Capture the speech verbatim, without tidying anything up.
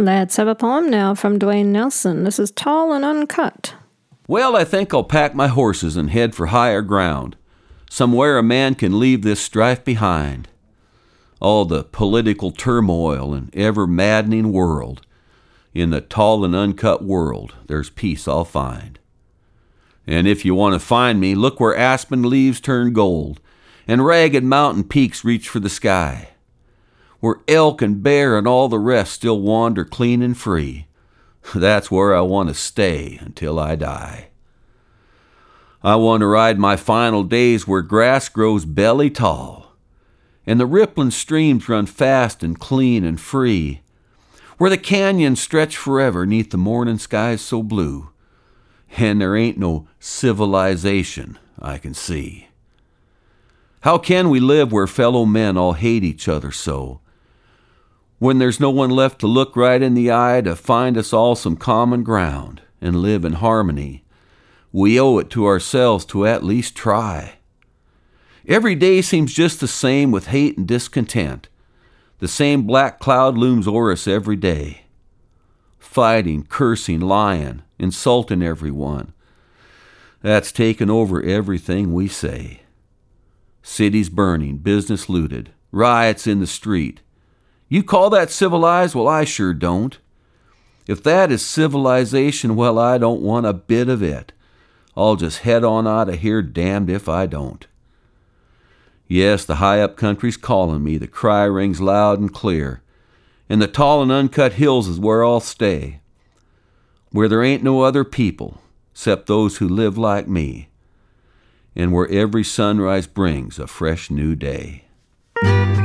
Let's have a poem now from Dwayne Nelson. This is Tall and Uncut. Well, I think I'll pack my horses and head for higher ground, somewhere a man can leave this strife behind. All the political turmoil and ever-maddening world. In the tall and uncut world, there's peace I'll find. And if you want to find me, look where aspen leaves turn gold, and ragged mountain peaks reach for the sky, where elk and bear and all the rest still wander clean and free. That's where I want to stay until I die. I want to ride my final days where grass grows belly tall, and the rippling streams run fast and clean and free, where the canyons stretch forever neath the morning skies so blue, and there ain't no civilization I can see. How can we live where fellow men all hate each other so, when there's no one left to look right in the eye to find us all some common ground and live in harmony? We owe it to ourselves to at least try. Every day seems just the same with hate and discontent. The same black cloud looms o'er us every day. Fighting, cursing, lying, insulting everyone. That's taken over everything we say. Cities burning, business looted, riots in the street. You call that civilized? Well, I sure don't. If that is civilization, well, I don't want a bit of it. I'll just head on out of here, damned if I don't. Yes, the high-up country's calling me, the cry rings loud and clear, and the tall and uncut hills is where I'll stay, where there ain't no other people except those who live like me, and where every sunrise brings a fresh new day.